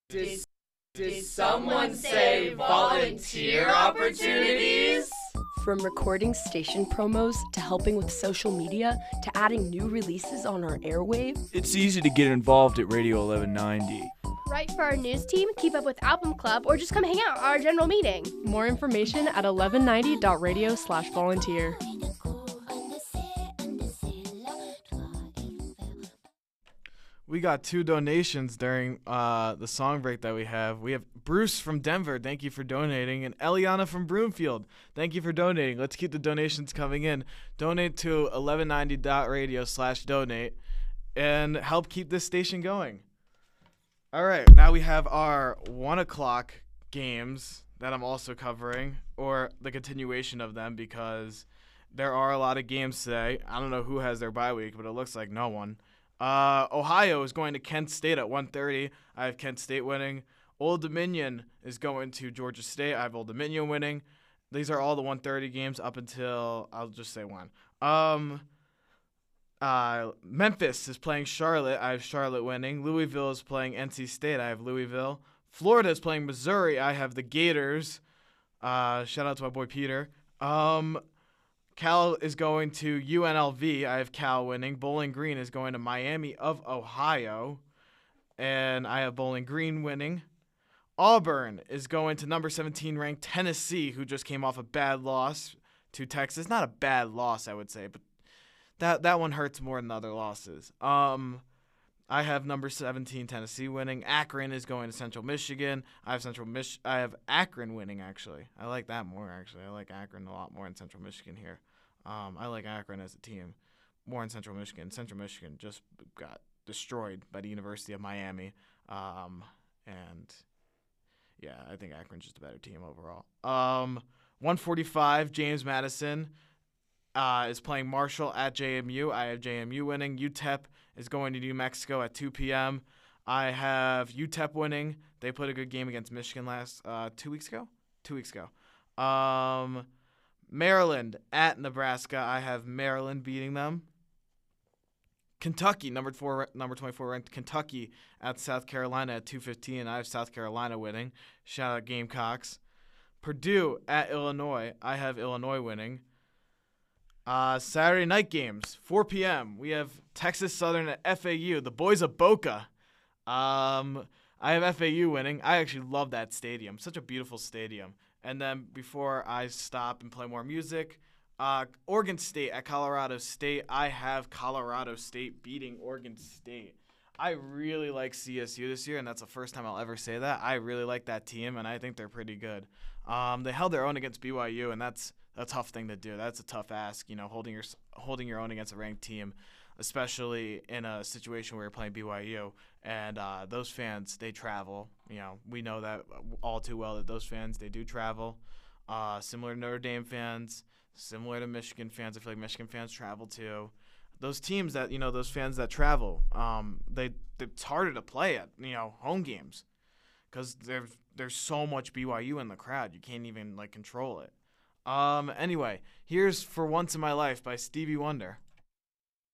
Did, did someone say volunteer opportunities? From recording station promos to helping with social media to adding new releases on our airwave, it's easy to get involved at Radio 1190. Write for our news team, keep up with Album Club, or just come hang out at our general meeting. More information at 1190.radio/volunteer. We got 2 donations during the song break that we have. We have Bruce from Denver. Thank you for donating. And Eliana from Broomfield. Thank you for donating. Let's keep the donations coming in. Donate to 1190.radio/donate and help keep this station going. All right. Now we have our 1 o'clock games that I'm also covering, or the continuation of them, because there are a lot of games today. I don't know who has their bye week, but it looks like no one. Ohio is going to Kent State at 1:30. I have Kent State winning. Old Dominion is going to Georgia State. I have Old Dominion winning. These are all the 1:30 games up until, I'll just say one. Memphis is playing Charlotte. I have Charlotte winning. Louisville is playing NC State. I have Louisville. Florida is playing Missouri. I have the Gators. Shout out to my boy Peter. Cal is going to UNLV. I have Cal winning. Bowling Green is going to Miami of Ohio, and I have Bowling Green winning. Auburn is going to number 17 ranked Tennessee, who just came off a bad loss to Texas. Not a bad loss, I would say, but that one hurts more than the other losses. I have number 17 Tennessee winning. Akron is going to Central Michigan. I have Akron winning, actually. I like that more, actually. I like Akron a lot more in Central Michigan here. I like Akron as a team more in Central Michigan. Central Michigan just got destroyed by the University of Miami. And yeah, I think Akron's just a better team overall. 145, James Madison is playing Marshall at JMU. I have JMU winning. UTEP is going to New Mexico at 2 p.m. I have UTEP winning. They played a good game against Michigan 2 weeks ago. Maryland at Nebraska. I have Maryland beating them. Kentucky, number 24 ranked Kentucky at South Carolina at 2:15. I have South Carolina winning. Shout out Gamecocks. Purdue at Illinois. I have Illinois winning. Saturday night games, 4 p.m. We have Texas Southern at FAU, the boys of Boca. I have FAU winning. I actually love that stadium. Such a beautiful stadium. And then before I stop and play more music, Oregon State at Colorado State. I have Colorado State beating Oregon State. I really like CSU this year, and that's the first time I'll ever say that. I really like that team, and I think they're pretty good. They held their own against BYU, and that's a tough thing to do. That's a tough ask, holding your own against a ranked team, especially in a situation where you're playing BYU. And those fans, they travel. We know that all too well that those fans, they do travel. Similar to Notre Dame fans, similar to Michigan fans. I feel like Michigan fans travel too. Those teams that, those fans that travel, it's harder to play at, home games because there's so much BYU in the crowd. You can't even, control it. Anyway, here's For Once in My Life by Stevie Wonder.